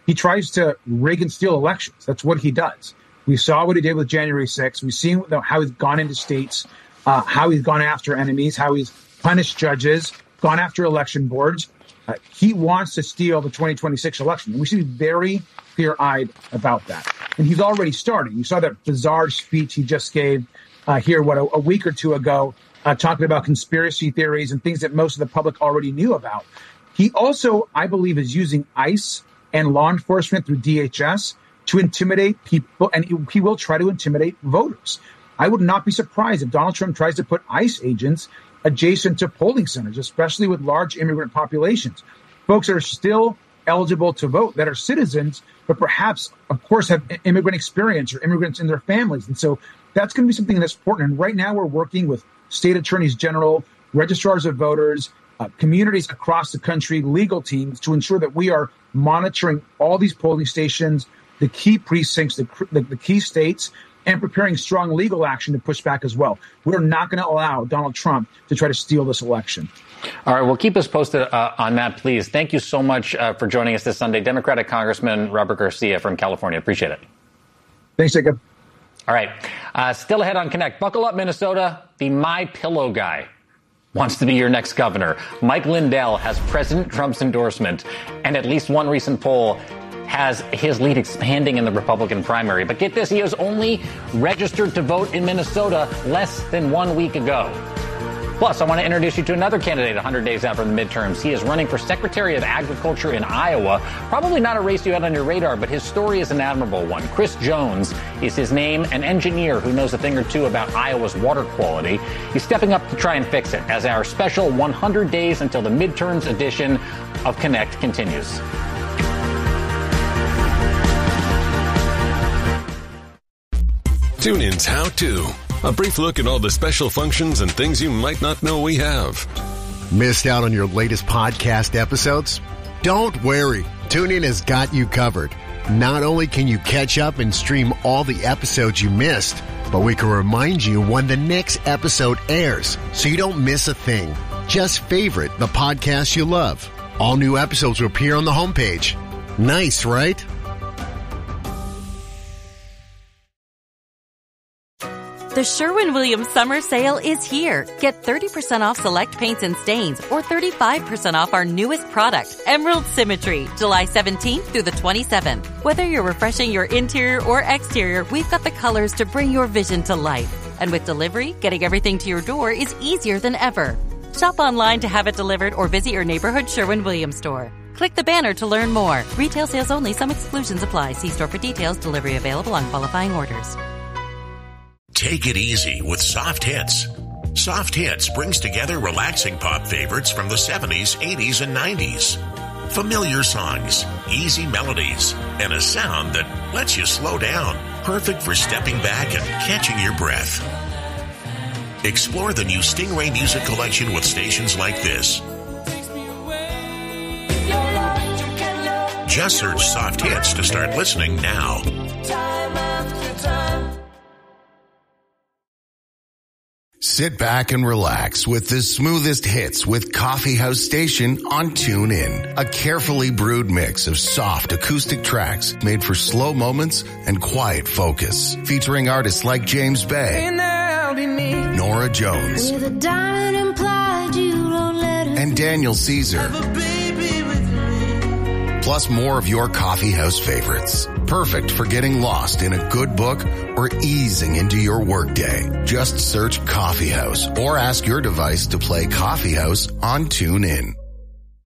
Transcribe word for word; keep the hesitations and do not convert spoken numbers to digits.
he tries to rig and steal elections. That's what he does. We saw what he did with January sixth. We've seen how he's gone into states, uh, how he's gone after enemies, how he's punished judges, gone after election boards. Uh, he wants to steal the twenty twenty-six election. And we should be very clear-eyed about that. And he's already starting. You saw that bizarre speech he just gave uh, here, what, a, a week or two ago, uh, talking about conspiracy theories and things that most of the public already knew about. He also, I believe, is using ICE and law enforcement through D H S to intimidate people, and he will try to intimidate voters. I would not be surprised if Donald Trump tries to put ICE agents adjacent to polling centers, especially with large immigrant populations. Folks that are still eligible to vote, that are citizens, but perhaps, of course, have immigrant experience or immigrants in their families. And so that's going to be something that's important. And right now we're working with state attorneys general, registrars of voters, uh, communities across the country, legal teams to ensure that we are monitoring all these polling stations, the key precincts, the, the, the key states, and preparing strong legal action to push back as well. We're not going to allow Donald Trump to try to steal this election. All right. Well, keep us posted uh, on that, please. Thank you so much uh, for joining us this Sunday. Democratic Congressman Robert Garcia from California. Appreciate it. Thanks, Jacob. All right. Uh, still ahead on Connect. Buckle up, Minnesota. The My Pillow guy wants to be your next governor. Mike Lindell has President Trump's endorsement, and at least one recent poll has his lead expanding in the Republican primary. But get this, he was only registered to vote in Minnesota less than one week ago. Plus, I want to introduce you to another candidate one hundred days after the midterms. He is running for Secretary of Agriculture in Iowa. Probably not a race you had on your radar, but his story is an admirable one. Chris Jones is his name, an engineer who knows a thing or two about Iowa's water quality. He's stepping up to try and fix it as our special one hundred days until the midterms edition of Connect continues. TuneIn's How To. A brief look at all the special functions and things you might not know we have. Missed out on your latest podcast episodes? Don't worry. TuneIn has got you covered. Not only can you catch up and stream all the episodes you missed, but we can remind you when the next episode airs so you don't miss a thing. Just favorite the podcast you love. All new episodes will appear on the homepage. Nice, right? The Sherwin-Williams Summer Sale is here. Get thirty percent off select paints and stains or thirty-five percent off our newest product, Emerald Symmetry, July seventeenth through the twenty-seventh. Whether you're refreshing your interior or exterior, we've got the colors to bring your vision to life. And with delivery, getting everything to your door is easier than ever. Shop online to have it delivered or visit your neighborhood Sherwin-Williams store. Click the banner to learn more. Retail sales only. Some exclusions apply. See store for details. Delivery available on qualifying orders. Take it easy with Soft Hits. Soft Hits brings together relaxing pop favorites from the seventies, eighties, and nineties. Familiar songs, easy melodies, and a sound that lets you slow down. Perfect for stepping back and catching your breath. Explore the new Stingray Music Collection with stations like this. Just search Soft Hits to start listening now. Sit back and relax with the smoothest hits with Coffee House Station on TuneIn. A carefully brewed mix of soft acoustic tracks made for slow moments and quiet focus. Featuring artists like James Bay, Nora Jones, and Daniel Caesar. Plus more of your coffee house favorites. Perfect for getting lost in a good book or easing into your workday. Just search Coffee House or ask your device to play Coffee House on TuneIn.